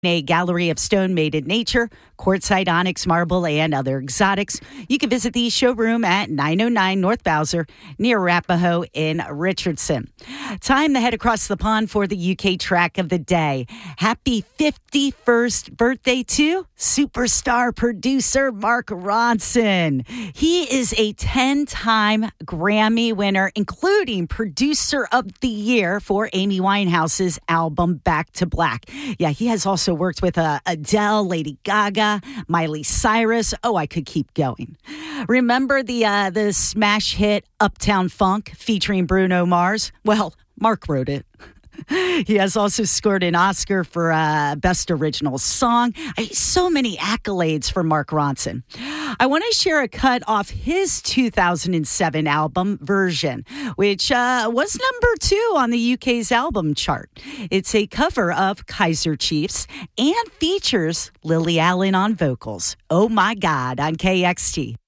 A gallery of stone made in nature, quartzite, onyx, marble, and other exotics. You can visit the showroom at 909 North Bowser near Arapahoe in Richardson. Time to head across the pond for the UK track of the day. Happy 51st birthday to superstar producer Mark Ronson. He is a 10-time Grammy winner, including Producer of the Year for Amy Winehouse's album Back to Black. Yeah, he has also worked with Adele, Lady Gaga, Miley Cyrus. Oh, I could keep going. Remember the smash hit Uptown Funk featuring Bruno Mars? Well, Mark wrote it. He has also scored an Oscar for Best Original Song. So many accolades for Mark Ronson. I want to share a cut off his 2007 album Version, which was number 2 on the UK's album chart. It's a cover of Kaiser Chiefs and features Lily Allen on vocals. Oh My God on KXT.